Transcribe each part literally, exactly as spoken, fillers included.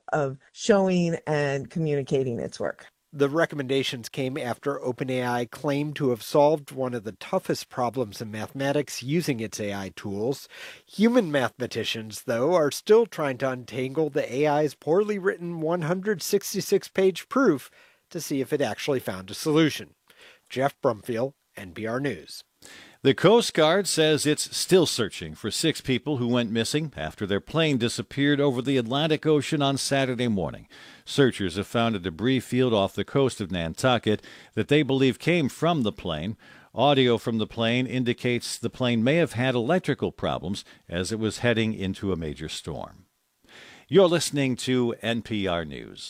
of showing and communicating its work. The recommendations came after OpenAI claimed to have solved one of the toughest problems in mathematics using its A I tools. Human mathematicians, though, are still trying to untangle the A I's poorly written one hundred sixty-six page proof to see if it actually found a solution. Jeff Brumfield, N P R News. The Coast Guard says it's still searching for six people who went missing after their plane disappeared over the Atlantic Ocean on Saturday morning. Searchers have found a debris field off the coast of Nantucket that they believe came from the plane. Audio from the plane indicates the plane may have had electrical problems as it was heading into a major storm. You're listening to N P R News.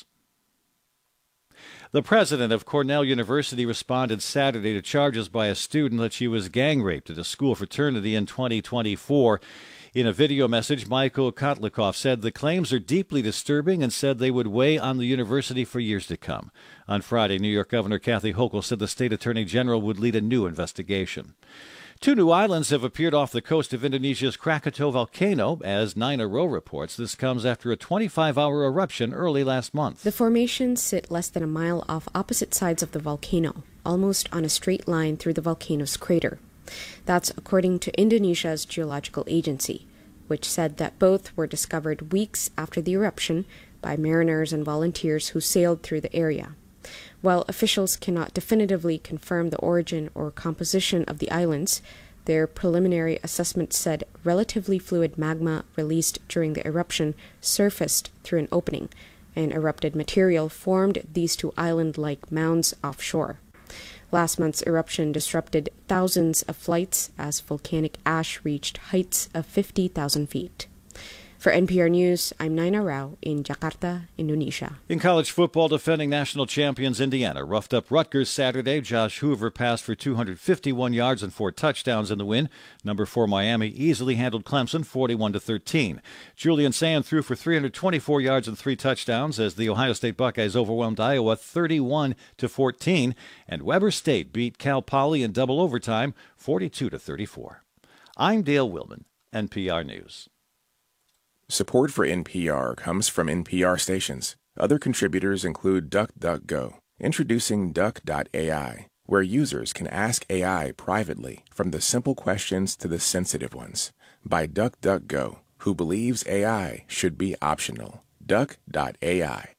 The president of Cornell University responded Saturday to charges by a student that she was gang raped at a school fraternity in twenty twenty-four. In a video message, Michael Kotlikoff said the claims are deeply disturbing and said they would weigh on the university for years to come. On Friday, New York Governor Kathy Hochul said the state attorney general would lead a new investigation. Two new islands have appeared off the coast of Indonesia's Krakatoa volcano, as Nina Rowe reports. This comes after a twenty-five hour eruption early last month. The formations sit less than a mile off opposite sides of the volcano, almost on a straight line through the volcano's crater. That's according to Indonesia's geological agency, which said that both were discovered weeks after the eruption by mariners and volunteers who sailed through the area. While officials cannot definitively confirm the origin or composition of the islands, their preliminary assessment said relatively fluid magma released during the eruption surfaced through an opening, and erupted material formed these two island-like mounds offshore. Last month's eruption disrupted thousands of flights as volcanic ash reached heights of fifty thousand feet. For N P R News, I'm Nina Rao in Jakarta, Indonesia. In college football, defending national champions Indiana roughed up Rutgers Saturday. Josh Hoover passed for two hundred fifty-one yards and four touchdowns in the win. Number four Miami easily handled Clemson forty-one to thirteen. Julian Sand threw for three hundred twenty-four yards and three touchdowns as the Ohio State Buckeyes overwhelmed Iowa thirty-one to fourteen, and Weber State beat Cal Poly in double overtime forty-two to thirty-four. I'm Dale Willman, N P R News. Support for N P R comes from N P R stations. Other contributors include DuckDuckGo, introducing Duck dot A I, where users can ask A I privately from the simple questions to the sensitive ones, by DuckDuckGo, who believes A I should be optional. Duck dot A I.